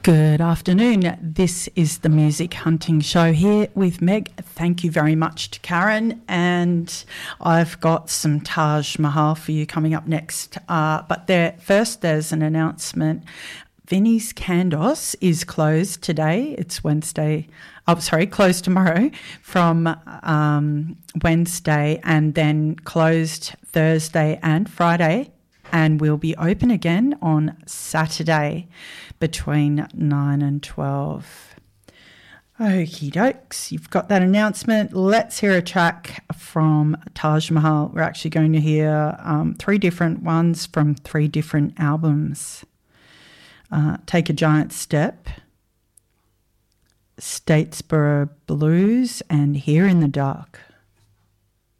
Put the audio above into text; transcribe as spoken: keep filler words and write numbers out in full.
Good afternoon. This is the Music Hunting Show here with Meg. Thank you very much to Karen. And I've got some Taj Mahal for you coming up next. Uh, but there, first, there's an announcement. Vinnie's Candos is closed today. It's Wednesday. Oh, sorry, closed tomorrow from um, Wednesday, and then closed Thursday and Friday. And we'll be open again on Saturday between nine and twelve. Okie dokes, you've got that announcement. Let's hear a track from Taj Mahal. We're actually going to hear um, three different ones from three different albums. Uh, Take a Giant Step, Statesboro Blues, and Here in the Dark.